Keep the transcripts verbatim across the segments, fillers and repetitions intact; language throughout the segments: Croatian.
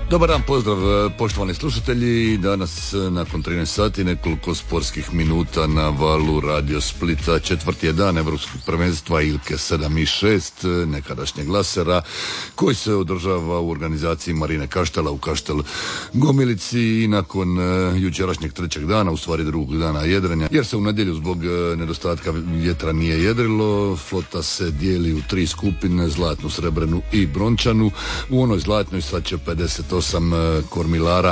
Dobar dan, pozdrav poštovani slušatelji. Danas nakon trinaest sati nekoliko sportskih minuta na valu Radio Splita. Četvrti je dan Evropskog prvenstva Ilke sedam i šest, nekadašnjeg Lasera, koji se održava u organizaciji Marine Kaštela u Kaštel Gomilici i nakon jučerašnjeg trećeg dana, u stvari drugog dana jedrenja, jer se u nedjelju zbog nedostatka vjetra nije jedrilo. Flota se dijeli u tri skupine, zlatnu, srebrenu i brončanu. U onoj zlatnoj sad će pedeset osam kormilara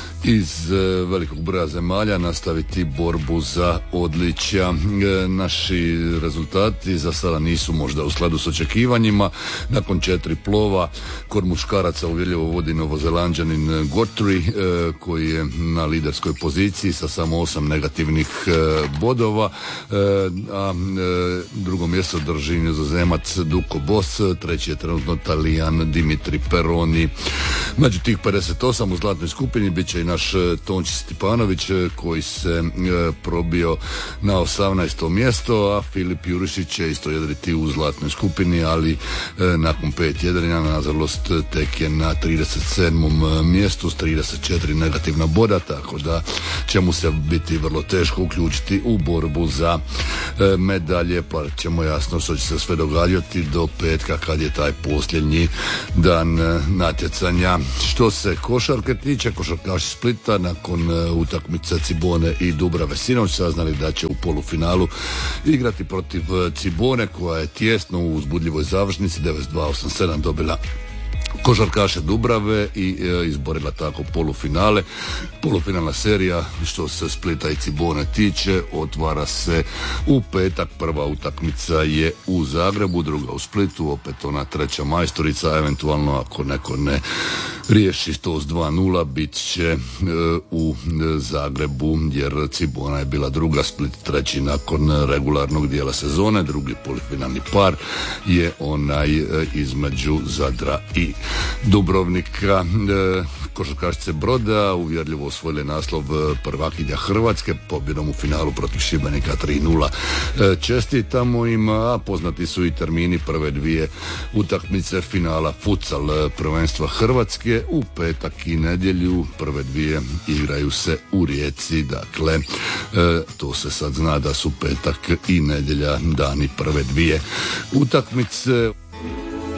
iz velikog broja zemalja nastaviti borbu za odličja. Naši rezultati za sada nisu možda u skladu s očekivanjima. Nakon četiri plova kod muškaraca uvjerljivo vodi Novozelanđanin Gotri, koji je na liderskoj poziciji sa samo osam negativnih bodova, a drugo mjesto drži Nizozemac Duko Bos, treći je trenutno Talijan Dimitri Peroni. Među tih pedeset osam u zlatnoj skupini bit će i naš Tonči Stipanović, koji se probio na osamnaesto mjesto, a Filip Jurišić će isto jedriti u zlatnoj skupini, ali nakon pet jedrenja nažalost tek je na trideset sedmom mjestu s trideset četiri negativna boda, tako da će mu se biti vrlo teško uključiti u borbu za medalje, pa ćemo jasno što će se sve događati do petka kad je taj posljednji dan natjecanja. Što se košarke tiče, košarkaši Splita nakon utakmice Cibone i Dubrave sinoć saznali da će u polufinalu igrati protiv Cibone, koja je tjesno u uzbudljivoj završnici devedeset dva osamdeset sedam dobila košarkaše Dubrave i e, izborila tako polufinale. Polufinalna serija što se Splita i Cibone tiče otvara se u petak. Prva utakmica je u Zagrebu, druga u Splitu, opet ona treća majstorica, eventualno ako neko ne riješi to s dva nula bit će e, u Zagrebu, jer Cibona je bila druga, Split treći nakon regularnog dijela sezone. Drugi polufinalni par je onaj e, između Zadra i Dubrovnika. E, košarkašice Broda uvjerljivo osvojile naslov prvakinja Hrvatske pobjedom u finalu protiv Šibenika tri nula. E, čestitamo im, a poznati su i termini prve dvije utakmice finala futsal prvenstva Hrvatske u petak i nedjelju. Prve dvije igraju se u Rijeci, dakle e, to se sad zna da su petak i nedjelja dani prve dvije utakmice.